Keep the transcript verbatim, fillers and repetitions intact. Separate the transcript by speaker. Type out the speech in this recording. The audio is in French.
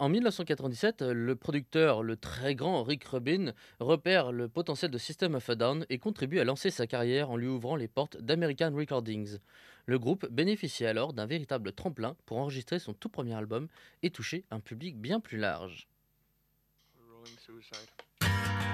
Speaker 1: En mille neuf cent quatre-vingt-dix-sept, le producteur, le très grand Rick Rubin, repère le potentiel de System of a Down et contribue à lancer sa carrière en lui ouvrant les portes d'American Recordings. Le groupe bénéficie alors d'un véritable tremplin pour enregistrer son tout premier album et toucher un public bien plus large.
Speaker 2: Rolling Suicide.